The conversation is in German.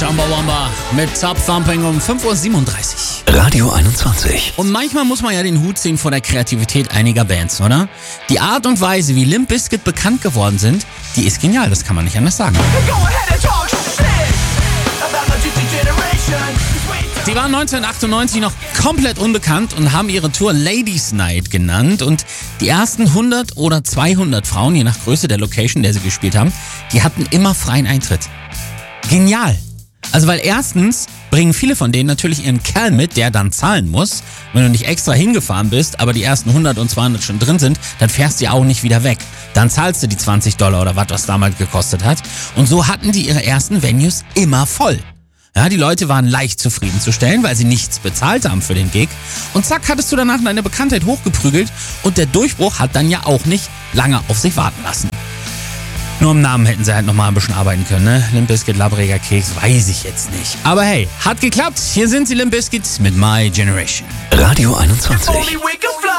Chumbawamba mit Top Thumping um 5.37 Uhr. Radio 21. Und manchmal muss man ja den Hut ziehen vor der Kreativität einiger Bands, oder? Die Art und Weise, wie Limp Bizkit bekannt geworden sind, die ist genial, das kann man nicht anders sagen. Sie waren 1998 noch komplett unbekannt und haben ihre Tour Ladies Night genannt. Und die ersten 100 oder 200 Frauen, je nach Größe der Location, der sie gespielt haben, die hatten immer freien Eintritt. Genial! Also weil erstens bringen viele von denen natürlich ihren Kerl mit, der dann zahlen muss. Wenn du nicht extra hingefahren bist, aber die ersten 100 und 200 schon drin sind, dann fährst du ja auch nicht wieder weg. Dann zahlst du die $20 oder was damals gekostet hat. Und so hatten die ihre ersten Venues immer voll. Ja, die Leute waren leicht zufriedenzustellen, weil sie nichts bezahlt haben für den Gig. Und zack, hattest du danach deine Bekanntheit hochgeprügelt und der Durchbruch hat dann ja auch nicht lange auf sich warten lassen. Nur im Namen hätten sie halt nochmal ein bisschen arbeiten können, ne? Limp Bizkit, Labbriger Keks, weiß ich jetzt nicht. Aber hey, hat geklappt. Hier sind sie, Limp Bizkit mit My Generation. Radio 21.